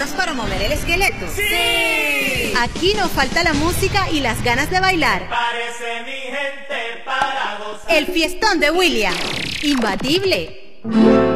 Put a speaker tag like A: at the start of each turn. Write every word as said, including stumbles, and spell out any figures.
A: ¿Listos para mover el esqueleto?
B: ¡Sí!
A: Aquí no falta la música y las ganas de bailar.
B: Parece mi gente para gozar.
A: El fiestón de William. Imbatible.